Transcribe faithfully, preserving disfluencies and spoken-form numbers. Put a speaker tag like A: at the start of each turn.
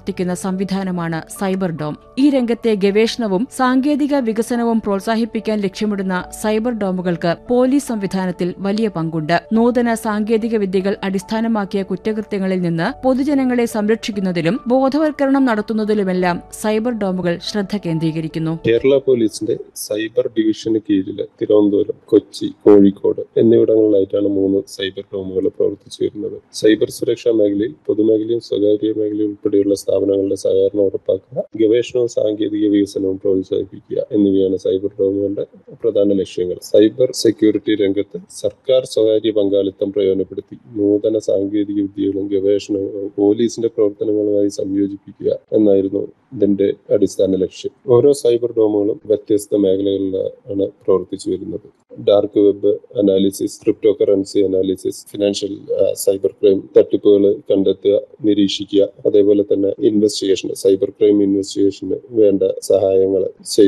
A: പ്രവർത്തിക്കുന്ന സംവിധാനമാണ് cyber dome. ഈ രംഗത്തെ ഗവേഷണവും സാങ്കേതിക വികസനവും പ്രോത്സാഹിപ്പിക്കാൻ ലക്ഷ്യമിടുന്ന സൈബർ ഡോമുകൾക്ക് പോലീസ് സംവിധാനത്തിൽ വലിയ പങ്കുണ്ട്. നൂതന സാങ്കേതിക വിദ്യകൾ അടിസ്ഥാനമാക്കിയ കുറ്റകൃത്യങ്ങളിൽ നിന്ന് പൊതുജനങ്ങളെ സംരക്ഷിക്കുന്നതിലും ബോധവൽക്കരണം നടത്തുന്നതിലുമെല്ലാം സൈബർ ഡോമുകൾ ശ്രദ്ധ കേന്ദ്രീകരിക്കുന്നു.
B: കേരള പോലീസിന്റെ സൈബർ ഡിവിഷന് കീഴിൽ തിരുവനന്തപുരം, കൊച്ചി, കോഴിക്കോട് എന്നിവിടങ്ങളിലായിട്ടാണ് മൂന്ന് സൈബർ ഡോമുകൾ പ്രവർത്തിച്ചു വരുന്നത്. സൈബർ സുരക്ഷാ മേഖലയിൽ പൊതുമേഖലയും സ്വകാര്യ മേഖലയും ഉൾപ്പെടെയുള്ള സ്ഥാപനങ്ങളുടെ സഹകരണം ഉറപ്പാക്കുക, ഗവേഷണവും സാങ്കേതിക വികസനവും പ്രോത്സാഹിപ്പിക്കുക എന്നിവയാണ് സൈബർ ഡോമുകളുടെ പ്രധാന ലക്ഷ്യങ്ങൾ. സൈബർ സെക്യൂരിറ്റി രംഗത്ത് സർക്കാർ സ്വകാര്യ പങ്കാളിത്തം പ്രയോജനപ്പെടുത്തി നൂതന സാങ്കേതിക വിദ്യകളും ഗവേഷണവും പോലീസിന്റെ പ്രവർത്തനങ്ങളുമായി സംയോജിപ്പിക്കുക എന്നായിരുന്നു ഇതിന്റെ അടിസ്ഥാന ലക്ഷ്യം. ഓരോ സൈബർ ഡോമുകളും വ്യത്യസ്ത മേഖലകളിലാണ് പ്രവർത്തിച്ചു വരുന്നത്. Dark web analysis, crypto currency analysis, financial cyber crime തട്ടിപ്പുകൾ കണ്ടെത്തുക, നിരീക്ഷിക്കുക, അതേപോലെ തന്നെ ഇൻവെസ്റ്റിഗേഷൻ, സൈബർ ക്രൈം ഇൻവെസ്റ്റിഗേഷന് വേണ്ട സഹായങ്ങൾ